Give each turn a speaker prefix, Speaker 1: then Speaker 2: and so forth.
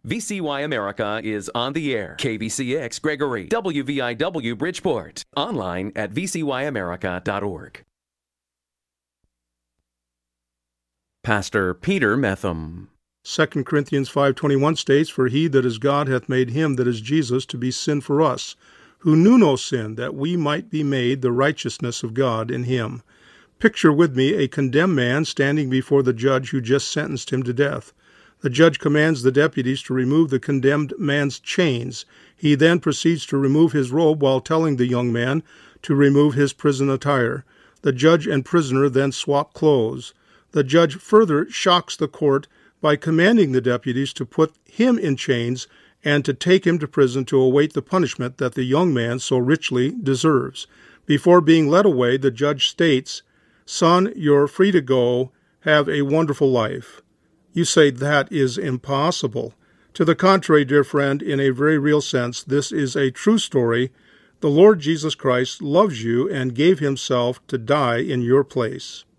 Speaker 1: VCY America is on the air. KVCX Gregory, WVIW Bridgeport. Online at vcyamerica.org. Pastor Peter Metham.
Speaker 2: 2 Corinthians 5:21 states, "For he that is God hath made him that is Jesus to be sin for us, who knew no sin, that we might be made the righteousness of God in him." Picture with me a condemned man standing before the judge who just sentenced him to death. The judge commands the deputies to remove the condemned man's chains. He then proceeds to remove his robe while telling the young man to remove his prison attire. The judge and prisoner then swap clothes. The judge further shocks the court by commanding the deputies to put him in chains and to take him to prison to await the punishment that the young man so richly deserves. Before being led away, the judge states, "Son, you're free to go. Have a wonderful life." You say that is impossible. To the contrary, dear friend, in a very real sense, this is a true story. The Lord Jesus Christ loves you and gave himself to die in your place.